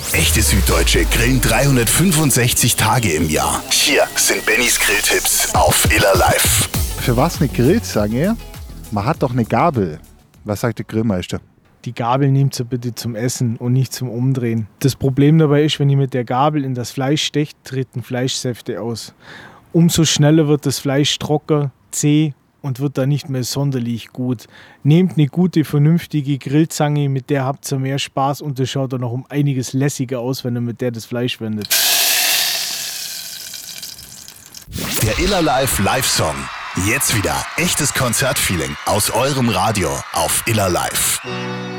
Echte Süddeutsche grillen 365 Tage im Jahr. Hier sind Bennys Grilltipps auf Iller Live. Für was eine Grillzange? Man hat doch eine Gabel. Was sagt der Grillmeister? Die Gabel nehmt ihr bitte zum Essen und nicht zum Umdrehen. Das Problem dabei ist, wenn ihr mit der Gabel in das Fleisch stecht, treten Fleischsäfte aus. Umso schneller wird das Fleisch trocken, zäh und wird dann nicht mehr sonderlich gut. Nehmt eine gute, vernünftige Grillzange, mit der habt ihr mehr Spaß und das schaut dann noch um einiges lässiger aus, wenn ihr mit der das Fleisch wendet. Der Iller Live-Song. Jetzt wieder echtes Konzertfeeling aus eurem Radio auf Iller Live.